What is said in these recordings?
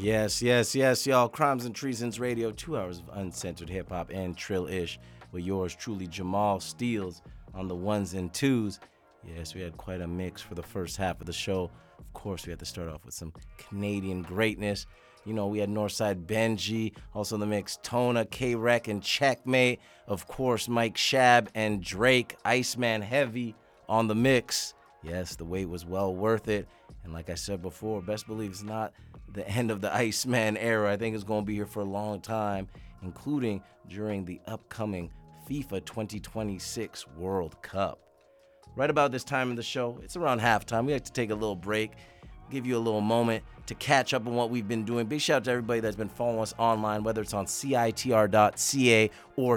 Yes, y'all. Crimes and Treasons Radio, 2 hours of uncensored hip hop and trill-ish with yours truly, Jamal Steels, on the ones and twos. Yes, we had quite a mix for the first half of the show. Of course, we had to start off with some Canadian greatness. You know, we had Northside Benji, also in the mix, Tona, K-Rec, and Checkmate. Of course, Mike Shab and Drake, Iceman Heavy on the mix. Yes, the wait was well worth it. And like I said before, best believe it's not the end of the Iceman era. I think it's going to be here for a long time, including during the upcoming FIFA 2026 World Cup. Right about this time in the show, it's around halftime. We like to take a little break, give you a little moment to catch up on what we've been doing. Big shout out to everybody that's been following us online, whether it's on CITR.ca or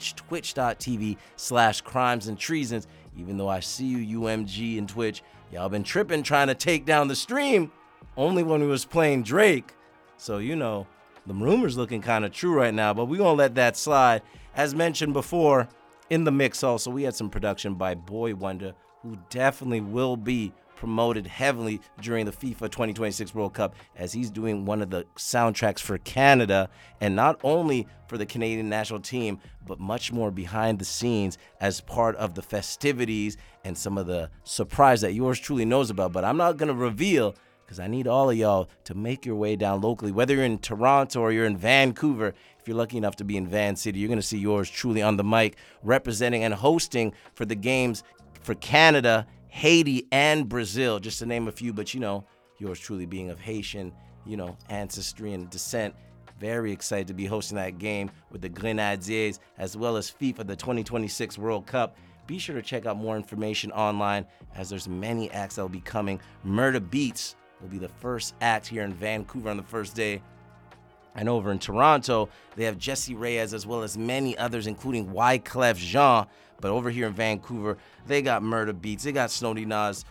twitch.tv/crimes and treasons. Even though I see you, UMG and Twitch, y'all been tripping trying to take down the stream only when we was playing Drake. So, you know, the rumors looking kind of true right now, but we're going to let that slide. As mentioned before, in the mix also, we had some production by Boy Wonder, who definitely will be promoted heavily during the FIFA 2026 World Cup, as he's doing one of the soundtracks for Canada, and not only for the Canadian national team, but much more behind the scenes as part of the festivities and some of the surprise that yours truly knows about. But I'm not going to reveal, because I need all of y'all to make your way down locally, whether you're in Toronto or you're in Vancouver. If you're lucky enough to be in Van City, you're going to see yours truly on the mic, representing and hosting for the games for Canada, Haiti, and Brazil, just to name a few. But, you know, yours truly being of Haitian, you know, ancestry and descent, very excited to be hosting that game with the Grenadiers, as well as FIFA, the 2026 World Cup. Be sure to check out more information online, as there's many acts that will be coming. Murder Beats will be the first act here in Vancouver on the first day. And over in Toronto, they have Jesse Reyes, as well as many others, including Wyclef Jean. But over here in Vancouver, they got Murder Beats, they got Snotty Nose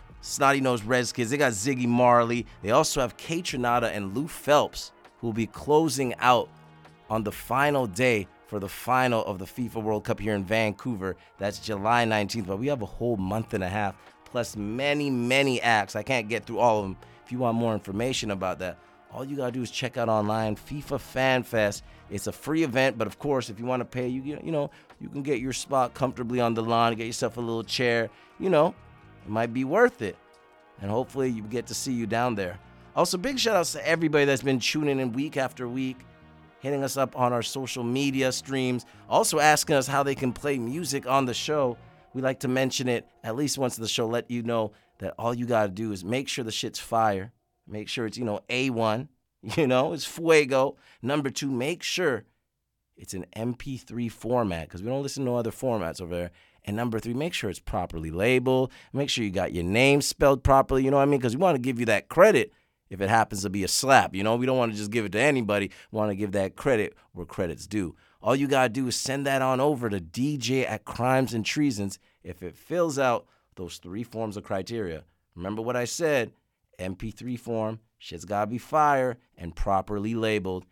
Rez Kids, they got Ziggy Marley. They also have Kate Trinata and Lou Phelps, who will be closing out on the final day for the final of the FIFA World Cup here in Vancouver. That's July 19th. But we have a whole month and a half, plus many acts. I can't get through all of them. If you want more information about that, all you gotta do is check out online FIFA Fan Fest. It's a free event, but of course, if you want to pay, you can get your spot comfortably on the lawn, get yourself a little chair. You know, it might be worth it, and hopefully you get to see you down there. Also, big shout outs to everybody that's been tuning in week after week, hitting us up on our social media streams, also asking us how they can play music on the show. We like to mention it at least once in the show, let you know that all you gotta do is make sure the shit's fire. Make sure it's, A1, it's fuego. Number 2, make sure it's an MP3 format, because we don't listen to other formats over there. And number 3, make sure it's properly labeled. Make sure you got your name spelled properly, you know what I mean? Because we want to give you that credit if it happens to be a slap, We don't want to just give it to anybody. We want to give that credit where credit's due. All you got to do is send that on over to DJ@Crimes and Treasons if it fills out those 3 forms of criteria. Remember what I said? MP3 form, shit's gotta be fire and properly labeled.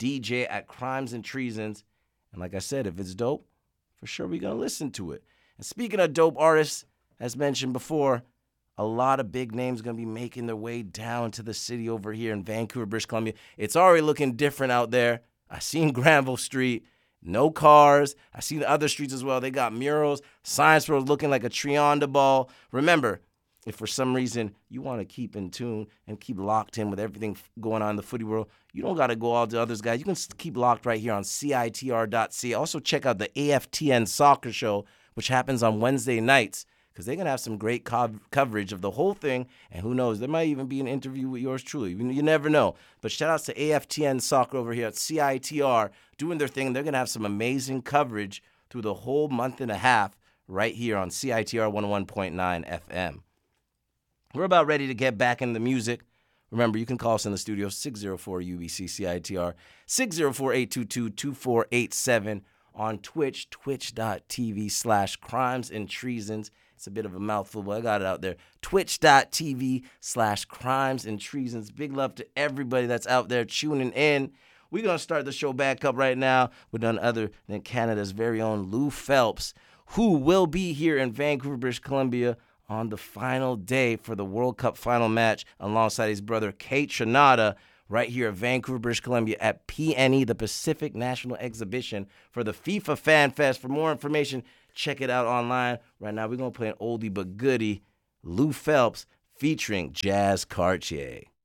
DJ@Crimes and Treasons. And like I said, if it's dope, for sure we're gonna listen to it. And speaking of dope artists, as mentioned before, a lot of big names gonna be making their way down to the city over here in Vancouver, British Columbia. It's already looking different out there. I seen Granville Street, no cars. I seen the other streets as well. They got murals. Science World looking like a tree on the ball. Remember, if for some reason you want to keep in tune and keep locked in with everything going on in the footy world, you don't got to go all the others, guys. You can keep locked right here on CITR.ca. Also, check out the AFTN Soccer Show, which happens on Wednesday nights, because they're going to have some great coverage of the whole thing. And who knows, there might even be an interview with yours truly. You never know. But shout outs to AFTN Soccer over here at CITR doing their thing. They're going to have some amazing coverage through the whole month and a half right here on CITR 101.9 FM. We're about ready to get back into music. Remember, you can call us in the studio, 604-UBC-CITR, 604-822-2487, on Twitch, twitch.tv/crimes and treasons. It's a bit of a mouthful, but I got it out there. Twitch.tv/crimes and treasons. Big love to everybody that's out there tuning in. We're going to start the show back up right now with none other than Canada's very own Lou Phelps, who will be here in Vancouver, British Columbia on the final day for the World Cup final match alongside his brother Kate Trinata. right here at Vancouver, British Columbia at PNE, the Pacific National Exhibition, for the FIFA Fan Fest. For more information, check it out online. Right now, we're going to play an oldie but goodie, Lou Phelps featuring Jazz Cartier.